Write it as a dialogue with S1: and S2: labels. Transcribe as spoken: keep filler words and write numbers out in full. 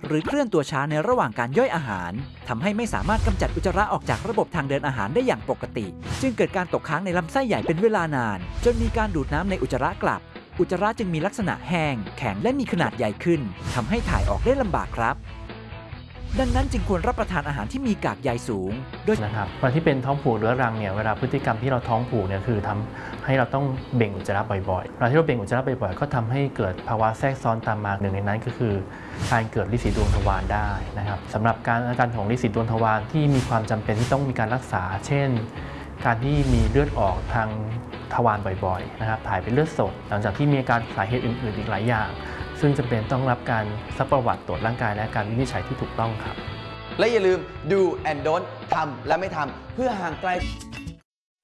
S1: หรือเคลื่อนตัวช้าในระหว่างการย่อยอาหารทำให้ไม่สามารถกำจัดอุจจาระออกจากระบบทางเดินอาหารได้อย่างปกติจึงเกิดการตกค้างในลำไส้ใหญ่เป็นเวลานานจนมีการดูดน้ำในอุจจาระกลับอุจจาระจึงมีลักษณะแห้งแข็งและมีขนาดใหญ่ขึ้นทำให้ถ่ายออกได้ลำบากครับดังนั้นจึงควรรับประทานอาหารที่มีกากใยสูงโดย
S2: นะครับเวลาที่เป็นท้องผูกเรื้อรังเนี่ยเวลาพฤติกรรมที่เราท้องผูกเนี่ยคือทำให้เราต้องเบ่งอุจจาระบ่อยๆเวลาที่เราเบ่งอุจจาระบ่อยๆก็ทำให้เกิดภาวะแทรกซ้อนตามมาหนึ่งในนั้นก็คือการเกิดลินสีดวงทวารได้นะครับสำหรับการอาการของลินสีดวงทวารที่มีความจำเป็นที่ต้องมีการรักษาเช่นการที่มีเลือดออกทางทวารบ่อยๆนะครับถ่ายเป็นเลือดสดหลังจากที่มีอาการสาเหตุอื่นๆอีกหลายอย่างซึ่งจำเป็นต้องรับการซักประวัติตรวจร่างกายและการวินิจฉัยที่ถูกต้องครับ
S3: และอย่าลืม do and don't ทำและไม่ทำเพื่อห่างไกล